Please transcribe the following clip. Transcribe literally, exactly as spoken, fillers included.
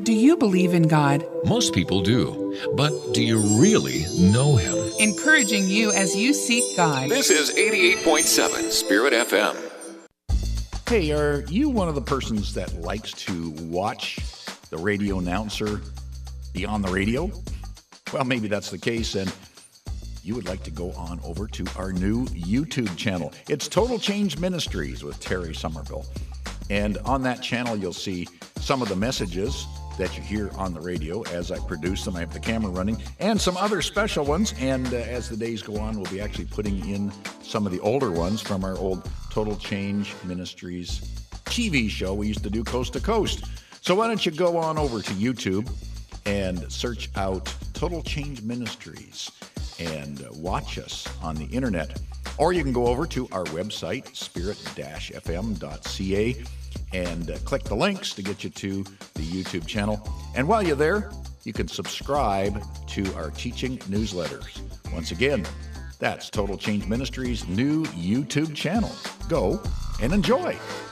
Do you believe in God? Most people do, but do you really know Him? Encouraging you as you seek God. This is eighty-eight point seven Spirit F M. Hey, are you one of the persons that likes to watch the radio announcer be on the radio? Well, maybe that's the case, and you would like to go on over to our new YouTube channel. It's Total Change Ministries with Terry Somerville. And on that channel, you'll see some of the messages that you hear on the radio as I produce them. I have the camera running and some other special ones. And uh, as the days go on, we'll be actually putting in some of the older ones from our old Total Change Ministries T V show we used to do coast to coast. So why don't you go on over to YouTube and search out Total Change Ministries and watch us on the internet. Or you can go over to our website, spirit dash f m dot c a, and uh, click the links to get you to the YouTube channel. And while you're there, you can subscribe to our teaching newsletters. Once again, that's Total Change Ministries' new YouTube channel. Go and enjoy.